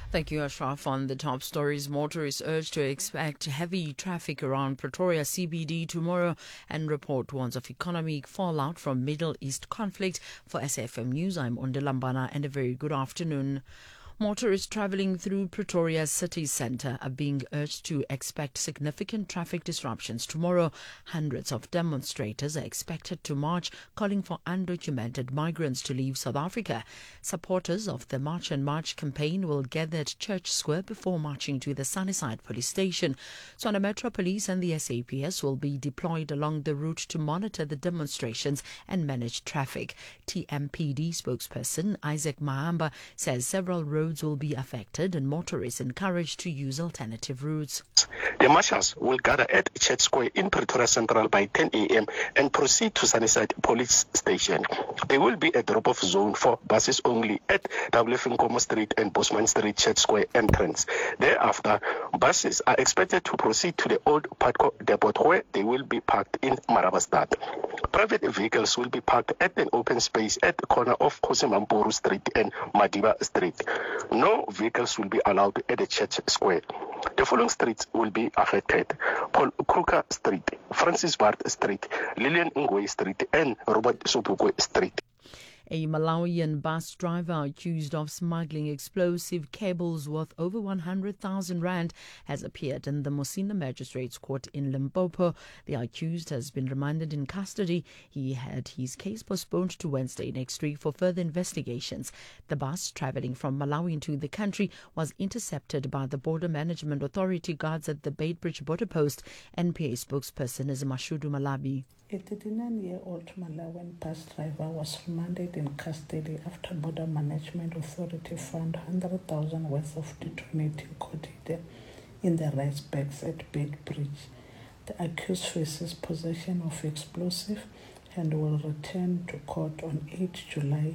Thank you, Ashraf. On the top stories, motorists urged to expect heavy traffic around Pretoria CBD tomorrow, and report warns of economic fallout from Middle East conflict. For SAFM News, I'm Lambana, and a very good afternoon. Motorists travelling through Pretoria's city centre are being urged to expect significant traffic disruptions tomorrow. Hundreds of demonstrators are expected to march, calling for undocumented migrants to leave South Africa. Supporters of the March and March campaign will gather at Church Square before marching to the Sunnyside police station. Tshwane Metro Police and the SAPS will be deployed along the route to monitor the demonstrations and manage traffic. TMPD spokesperson Isaac Mahamba says several roads will be affected and motorists encouraged to use alternative routes. The marshals will gather at Church Square in Pretoria Central by 10 a.m. and proceed to Sunnyside Police Station. There will be a drop-off zone for buses only at WF Nkomo Street and Bosman Street Church Square entrance. Thereafter, buses are expected to proceed to the old Patco depot where they will be parked in Marabastad. Private vehicles will be parked at an open space at the corner of Kosimampuru Street and Madiba Street. No vehicles will be allowed at the Church Square. The following streets will be affected: Paul Kruger Street, Francis Bart Street, Lillian Ngwe Street, and Robert Sobukwe Street. A Malawian bus driver accused of smuggling explosive cables worth over 100,000 rand has appeared in the Musina Magistrates Court in Limpopo. The accused has been remanded in custody. He had his case postponed to Wednesday next week for further investigations. The bus travelling from Malawi into the country was intercepted by the Border Management Authority guards at the Beitbridge border post. NPA spokesperson is Mashudu Malabi. A 39-year-old Malawian bus driver was remanded in custody after Border Management Authority found 100,000 worth of detonating coated in the rice bags at Beitbridge. The accused faces possession of explosive and will return to court on 8 July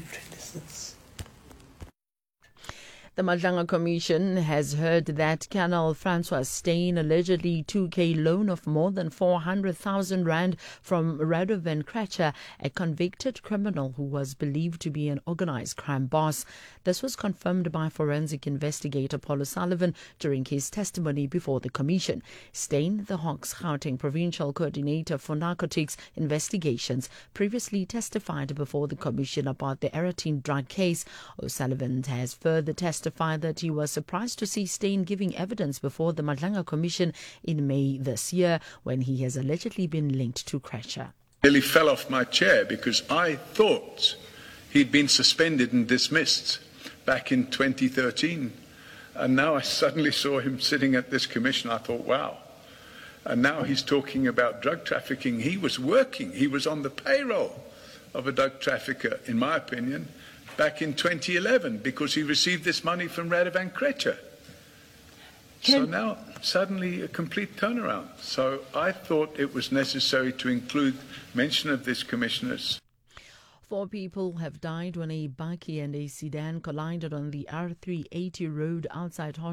2026. The Madlanga Commission has heard that Colonel Francois Steyn allegedly took a loan of more than 400,000 rand from Radovan Krecher, a convicted criminal who was believed to be an organised crime boss. This was confirmed by forensic investigator Paul O'Sullivan during his testimony before the Commission. Steyn, the Hawks Gauteng Provincial Coordinator for Narcotics Investigations, previously testified before the Commission about the Eratin drug case. O'Sullivan has further testified that he was surprised to see Steyn giving evidence before the Madlanga Commission in May this year when he has allegedly been linked to Krecher. Nearly fell off my chair because I thought he'd been suspended and dismissed back in 2013. And now I suddenly saw him sitting at this commission. I thought, wow. And now he's talking about drug trafficking. He was working. He was on the payroll of a drug trafficker, in my opinion, back in 2011 because he received this money from Radovan Krecher. So now suddenly a complete turnaround. So I thought it was necessary to include mention of this, commissioners. 4 people have died when a bakkie and a sedan collided on the R380 road outside